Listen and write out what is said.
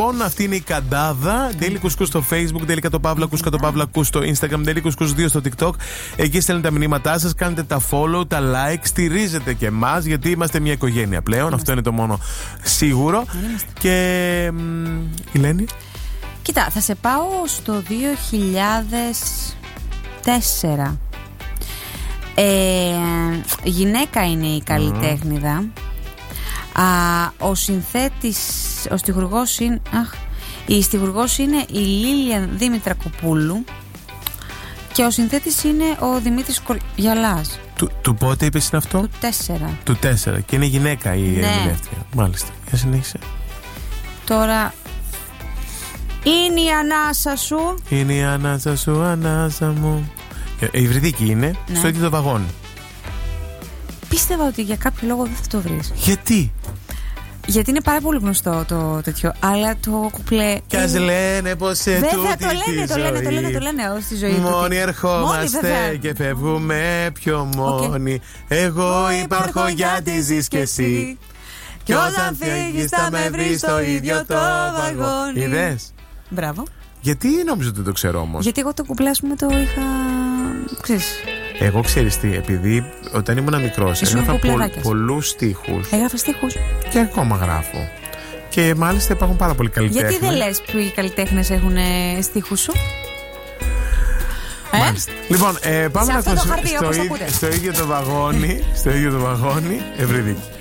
λοιπόν, αυτή είναι η Καντάδα. Daily Couscous στο Facebook, Daily Κατοπαύλα Couscous στο Instagram, Daily Couscous 2 στο TikTok. Εκεί στέλνετε τα μηνύματά σας, κάνετε τα follow, τα like, στηρίζετε και εμάς, γιατί είμαστε μια οικογένεια πλέον. Αυτό είναι το μόνο σίγουρο. Και η Λένη. Κοίτα, θα σε πάω στο 2004. Γυναίκα είναι η καλλιτέχνηδα. Ο συνθέτης, ο στιχουργός είναι, η στιχουργός είναι η Λίλια Δήμητρα Κοπούλου και ο συνθέτης είναι ο Δημήτρης Κοριαλάς. Του πότε είπες είναι αυτό? Του 4. Και είναι γυναίκα η ερμηνεύτρια. Μάλιστα. Για συνέχισε. Τώρα. Είναι η ανάσα σου. Είναι η ανάσα σου, ανάσα μου. Η Βρυδίκη είναι, στο ίδιο το βαγόνι. Πίστευα ότι για κάποιο λόγο δεν θα το βρεις. Γιατί? Γιατί είναι πάρα πολύ γνωστό το τέτοιο. Αλλά το κουπλέ. Κι ας λένε πως σε τούτη το λένε στη ζωή του. Μόνοι ερχόμαστε και φεύγουμε πιο μόνοι. Εγώ υπάρχω γιατί ζεις κι εσύ. Κι όταν φύγεις θα με βρεις στο ίδιο το βαγόνι. Είδες? Μπράβο. Γιατί νόμιζα ότι το ξέρω όμως? Γιατί εγώ το κουπλέ το είχα. Ξέρεις. Εγώ ξέρεις τι, επειδή όταν ήμουν μικρός έγραφα πολλούς στίχους. Έγραφες στίχους. Και ακόμα γράφω. Και μάλιστα υπάρχουν πάρα πολλοί καλλιτέχνες. Γιατί δεν λες που οι καλλιτέχνες έχουν στίχους σου? Μάλιστα. Λοιπόν, πάμε στο ίδιο το βαγόνι, Ευρυδίκη.